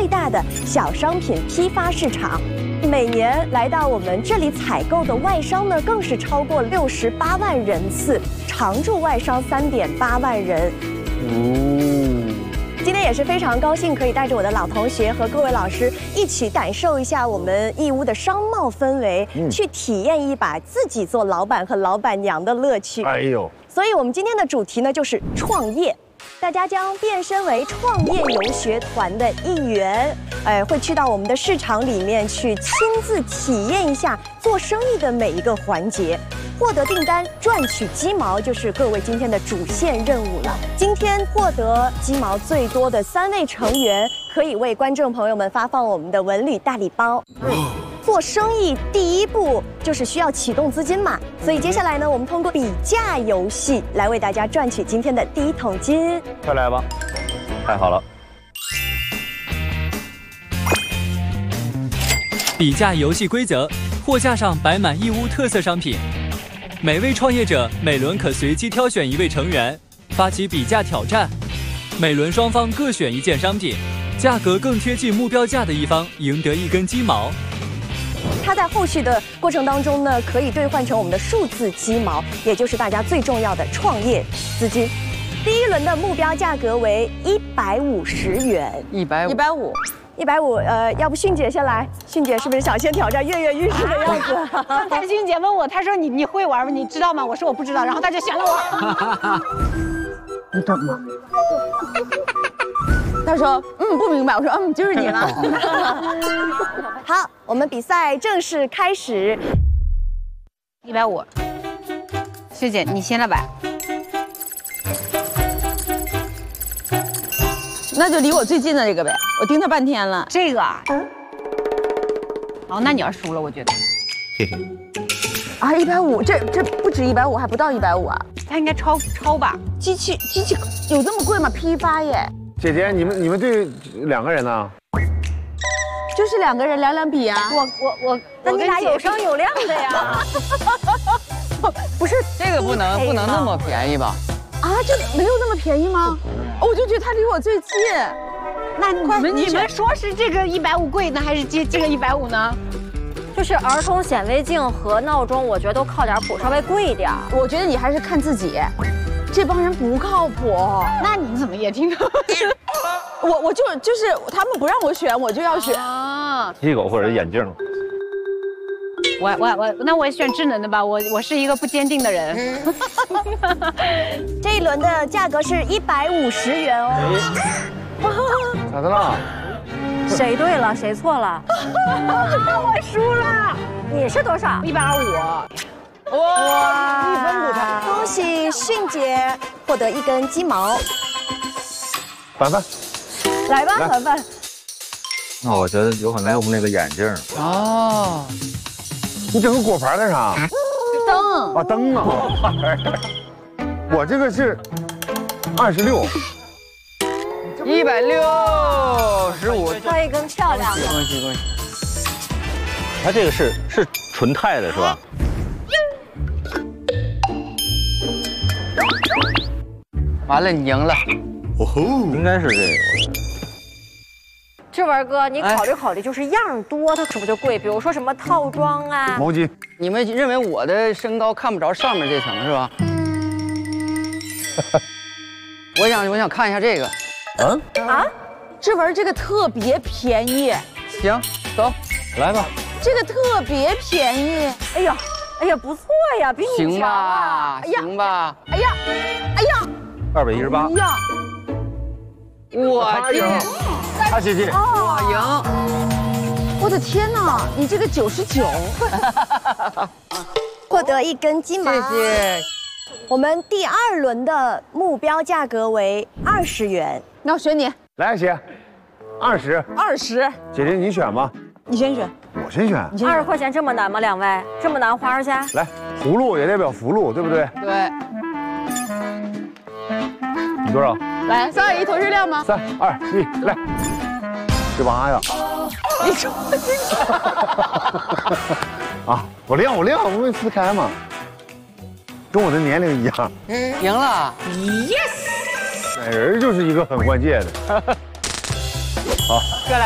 最大的小商品批发市场。每年来到我们这里采购的外商呢，更是超过68万人次，常驻外商3.8万人。今天也是非常高兴，可以带着我的老同学和各位老师一起感受一下我们义乌的商贸氛围，去体验一把自己做老板和老板娘的乐趣。哎呦！所以我们今天的主题呢就是创业。 大家将变身为创业游学团的一员，会去到我们的市场里面去亲自体验一下做生意的每一个环节，获得订单赚取鸡毛就是各位今天的主线任务了。今天获得鸡毛最多的3位成员，可以为观众朋友们发放我们的文旅大礼包。做生意第一步就是需要启动资金嘛，所以接下来呢，我们通过比价游戏来为大家赚取今天的第一桶金。 快来吧！太好了。 比价游戏规则：货架上摆满义乌特色商品，每位创业者每轮可随机挑选1位成员，发起比价挑战。每轮双方各选1件商品，价格更贴近目标价的一方赢得1根鸡毛。 它在后续的过程当中呢，可以兑换成我们的数字鸡毛，也就是大家最重要的创业资金。第一轮的目标价格为150元，150，要不迅姐先来？迅姐是不是想先挑战跃跃欲试的样子？ 刚才迅姐问我，她说你会玩吗？你知道吗？我说我不知道，然后她就选了我。 你懂吗？他说不明白，我说就是你了。 好，我们比赛正式开始。 150，学姐你先来摆。 那就离我最近的这个呗，我盯他半天了。 这个啊，好，那你要输了，我觉得。 嘿嘿。 啊，150，这不止150，还不到150啊？ 它应该超吧？ 机器有这么贵吗？批发耶。 姐姐，你们队2个人呢？ 就是2个人两比啊。 那你俩有商有量的呀。 不是这个不能那么便宜吧？ 啊，这没有那么便宜吗？我就觉得他离我最近。 那你们说是这个150贵呢，还是这个150呢？ 就是儿童显微镜和闹钟，我觉得都靠点谱，稍微贵一点。 我觉得你还是看自己。 这帮人不靠谱， 那你怎么也听到？ 我就是他们不让我选，我就要选啊。 机狗或者眼镜。 那我也选智能的吧，我是一个不坚定的人。 这一轮的价格是150元哦。 咋的了？ 谁对了，谁错了？ 那我输了。 你是多少 ？125。 哇！1分5台， 恭喜迅姐获得1根鸡毛。 凡凡， 来吧，凡凡。 那我觉得有可能用那个眼镜。 哦， 你整个果盘干啥？ 灯啊，灯啊！我这个是26。 165， 挑一根漂亮的。 恭喜！ 它这个是纯钛的是吧？ 完了，你赢了。 应该是这个。 志文哥，你考虑考虑，就是样多，它是不是就贵？比如说什么套装啊。 毛巾。 你们认为我的身高看不着上面这层是吧？我想看一下这个。 志文这个特别便宜。 行，走， 来吧。 这个特别便宜。 哎呀，不错呀，比你强啊。 行吧。 哎呀 218。 呀！ 我天， 他姐姐， 我赢！ 我的天哪，你这个99， 获得1根鸡毛。 谢谢。 我们第2轮的目标价格为20元。 那我选你。 来姐，20。 20。 姐姐你选吧。 你先选。 我先选。 20块钱这么难吗？2位这么难花下去？ 来，葫芦也代表福禄，对不对？ 对。 你多少？ 来，3、2、1，投日亮吗 ？3、2、1，来。18呀！ 你说啊，我亮，我没撕开嘛，跟我的年龄一样。 赢了 ，yes！ 选人就是一个很关键的。好。